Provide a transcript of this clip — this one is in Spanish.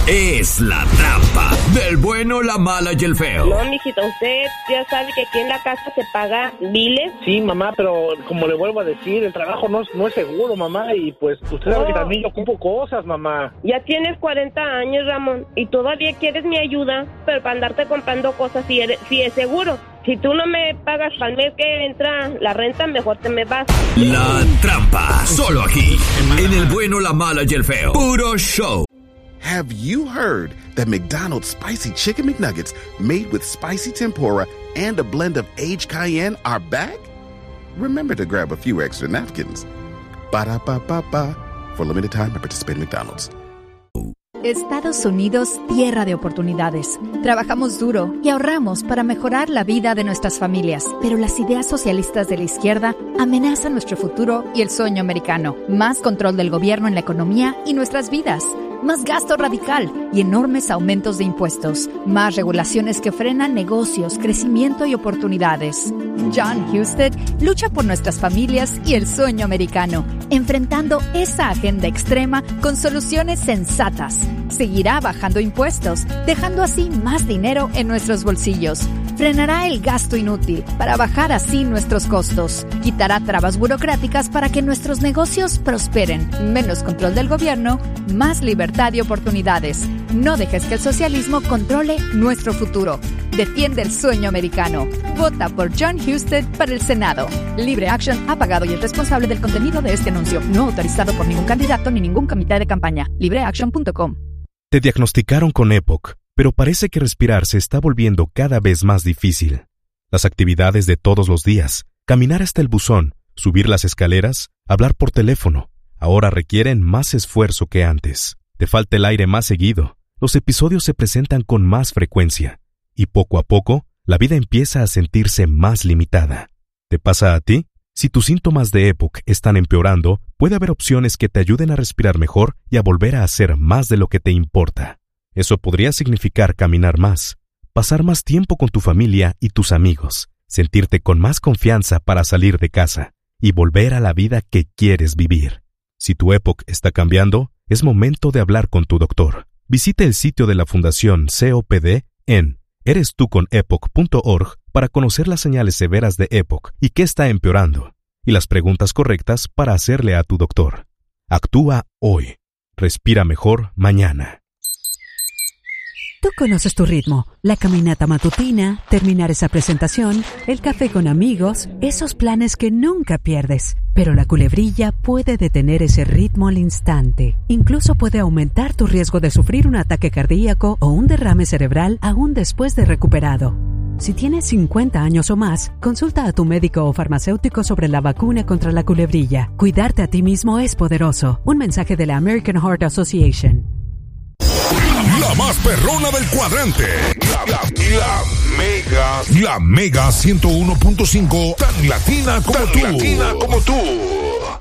es La Trampa, del bueno, la mala y el feo. No, mijito, usted ya sabe que aquí en la casa se paga biles. Sí, mamá, pero como le vuelvo a decir, el trabajo no es seguro, mamá, y pues usted sabe que también yo ocupo cosas, mamá. Ya tienes 40 años, Ramón, y todavía quieres mi ayuda, pero para andarte comprando cosas si es seguro. Si tú no me pagas para el mes que entra la renta, mejor te me vas. La Trampa, solo aquí, en el bueno, la mala y el feo. Puro show. Have you heard that McDonald's Spicy Chicken McNuggets, made with spicy tempura and a blend of aged cayenne, are back? Remember to grab a few extra napkins. Ba-da-ba-ba-ba. For limited time at participating McDonald's. Estados Unidos, tierra de oportunidades. Trabajamos duro y ahorramos para mejorar la vida de nuestras familias. Pero las ideas socialistas de la izquierda amenazan nuestro futuro y el sueño americano. Más control del gobierno en la economía y nuestras vidas. Más gasto radical y enormes aumentos de impuestos. Más regulaciones que frenan negocios, crecimiento y oportunidades. John Husted lucha por nuestras familias y el sueño americano, enfrentando esa agenda extrema con soluciones sensatas. Seguirá bajando impuestos, dejando así más dinero en nuestros bolsillos. Frenará el gasto inútil para bajar así nuestros costos. Quitará trabas burocráticas para que nuestros negocios prosperen. Menos control del gobierno, más libertad y oportunidades. No dejes que el socialismo controle nuestro futuro. Defiende el sueño americano. Vota por John Husted para el Senado. Libre Action ha pagado y es responsable del contenido de este anuncio. No autorizado por ningún candidato ni ningún comité de campaña. LibreAction.com. Te diagnosticaron con EPOC, pero parece que respirar se está volviendo cada vez más difícil. Las actividades de todos los días, caminar hasta el buzón, subir las escaleras, hablar por teléfono, ahora requieren más esfuerzo que antes. Te falta el aire más seguido, los episodios se presentan con más frecuencia, y poco a poco, la vida empieza a sentirse más limitada. ¿Te pasa a ti? Si tus síntomas de EPOC están empeorando, puede haber opciones que te ayuden a respirar mejor y a volver a hacer más de lo que te importa. Eso podría significar caminar más, pasar más tiempo con tu familia y tus amigos, sentirte con más confianza para salir de casa y volver a la vida que quieres vivir. Si tu EPOC está cambiando, es momento de hablar con tu doctor. Visite el sitio de la Fundación COPD en erestuconepoc.org para conocer las señales severas de EPOC y qué está empeorando, y las preguntas correctas para hacerle a tu doctor. Actúa hoy. Respira mejor mañana. Tú conoces tu ritmo, la caminata matutina, terminar esa presentación, el café con amigos, esos planes que nunca pierdes. Pero la culebrilla puede detener ese ritmo al instante. Incluso puede aumentar tu riesgo de sufrir un ataque cardíaco o un derrame cerebral aún después de recuperado. Si tienes 50 años o más, consulta a tu médico o farmacéutico sobre la vacuna contra la culebrilla. Cuidarte a ti mismo es poderoso. Un mensaje de la American Heart Association. La más perrona del cuadrante. La Mega 101.5. Tan latina como tú.